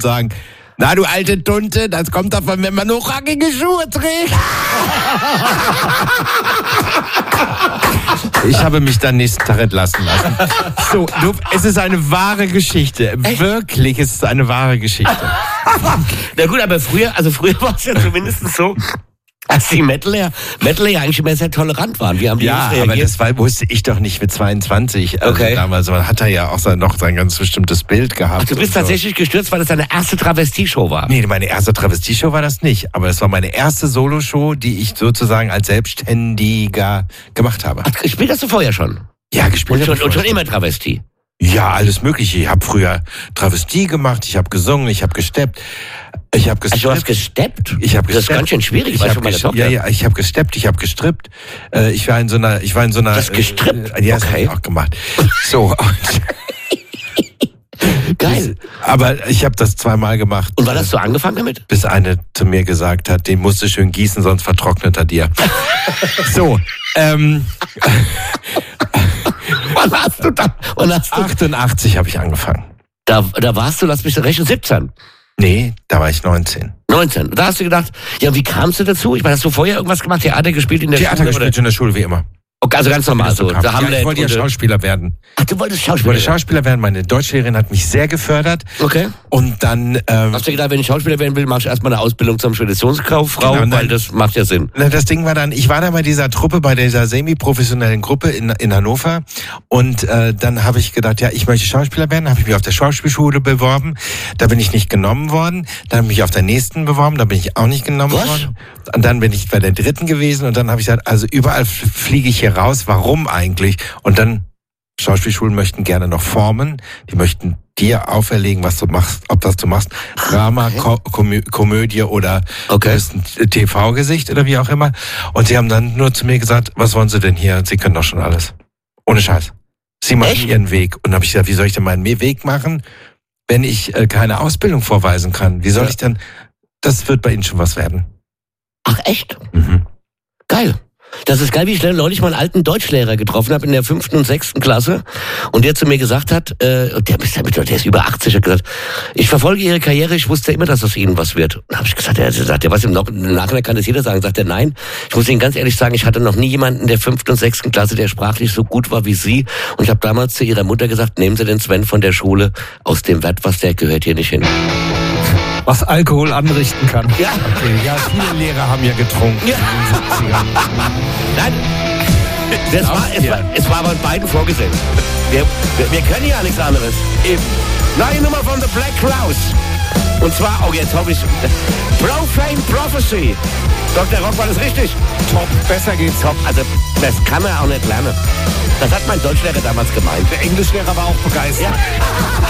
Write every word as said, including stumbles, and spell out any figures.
sagen, na du alte Tunte, das kommt davon, wenn man hochhackige Schuhe trägt. Ich habe mich dann nächsten Tag entlassen lassen. So, du, es ist eine wahre Geschichte. Echt? Wirklich, es ist eine wahre Geschichte. Na gut, aber früher, also früher war es ja zumindest so, dass die Metaler, Metaler eigentlich immer sehr tolerant waren. Wie haben die Ja, aber das war, wusste ich doch nicht mit zweiundzwanzig. Also okay. Damals man hat er ja auch sein, noch sein ganz bestimmtes Bild gehabt. Ach, du bist so. tatsächlich gestürzt, weil das deine erste Travestie-Show war? Nee, meine erste Travestie-Show war das nicht. Aber es war meine erste Solo-Show, die ich sozusagen als Selbstständiger gemacht habe. Ach, gespielt hast du vorher schon? Ja, gespielt. Und schon, und schon immer Travestie? Ja, alles Mögliche. Ich habe früher Travestie gemacht, ich habe gesungen, ich habe gesteppt. Ich habe gestrippt. Also du hast gesteppt? Ich habe gesteppt. Das ist ganz schön schwierig, ich weißt du, meine Tochter. Ja, ja, ich habe gesteppt, ich habe gestrippt. Äh, ich war in so einer, ich war in so einer. Das gestrippt? Äh, ja, das okay. habe ich auch gemacht. So. Geil. Aber ich habe das zweimal gemacht. Und wann hast du angefangen damit? Bis eine zu mir gesagt hat, den musst du schön gießen, sonst vertrocknet er dir. So. Ähm. Wann hast du da? Wann hast du? achtundachtzig habe ich angefangen. Da, da warst du, lass mich rechnen, siebzehn. Nee, da war ich neunzehn. neunzehn. Da hast du gedacht, ja, wie kamst du dazu? Ich meine, hast du vorher irgendwas gemacht? Theater gespielt in der Theater Schule? Theater gespielt oder? in der Schule, wie immer. Okay, also ganz normal so. Da haben ja, ich wollte ja Schauspieler werden. Ach, du wolltest Schauspieler Ich wollte Schauspieler werden. Meine Deutschlehrerin hat mich sehr gefördert. Okay. Und dann... Ähm, Hast du gedacht, wenn ich Schauspieler werden will, machst du erstmal eine Ausbildung zum Speditionskauffrau, genau, weil das macht ja Sinn. Das Ding war dann, ich war da bei dieser Truppe, bei dieser semi-professionellen Gruppe in, in Hannover. Und äh, dann habe ich gedacht, ja, ich möchte Schauspieler werden. Habe ich mich auf der Schauspielschule beworben. Da bin ich nicht genommen worden. Dann habe ich mich auf der nächsten beworben. Da bin ich auch nicht genommen Was? worden. Und dann bin ich bei der dritten gewesen. Und dann habe ich gesagt, also überall fliege ich hier raus. Warum eigentlich? Und dann, Schauspielschulen möchten gerne noch formen. Die möchten dir auferlegen, was du machst, ob das du machst. Drama, okay. Ko- Komö- Komödie oder okay. ein T V-Gesicht oder wie auch immer. Und sie haben dann nur zu mir gesagt, was wollen sie denn hier? Sie können doch schon alles. Ohne Scheiß. Sie machen Echt? ihren Weg. Und dann habe ich gesagt, wie soll ich denn meinen Weg machen, wenn ich äh, keine Ausbildung vorweisen kann? Wie soll ja. ich denn, das wird bei Ihnen schon was werden. Ach, echt? Mhm. Geil. Das ist geil, wie ich neulich mal einen alten Deutschlehrer getroffen habe in der fünften und sechsten Klasse und der zu mir gesagt hat, äh, und der ist, der ist über achtzig, hat gesagt, ich verfolge Ihre Karriere, ich wusste immer, dass aus Ihnen was wird. Und habe ich gesagt, er sagt, der was im Nachhinein kann das jeder sagen. Sagt er, nein, ich muss Ihnen ganz ehrlich sagen, ich hatte noch nie jemanden in der fünften und sechsten Klasse, der sprachlich so gut war wie Sie. Und ich habe damals zu Ihrer Mutter gesagt, nehmen Sie den Sven von der Schule, aus dem Wert, was der gehört hier nicht hin. Was Alkohol anrichten kann. Ja, okay. Ja, viele Lehrer haben ja getrunken ja. in den siebzigern. Nein, das war, es, war, es war bei beiden vorgesehen. Wir, wir, wir können ja nichts anderes. Eben. Neue Nummer von The Black Crowes. Und zwar, oh jetzt hoffe ich, Profane Prophecy. Doktor Rock, war das richtig? Top, besser geht's. Top, also das kann er auch nicht lernen. Das hat mein Deutschlehrer damals gemeint. Der Englischlehrer war auch begeistert. Ja.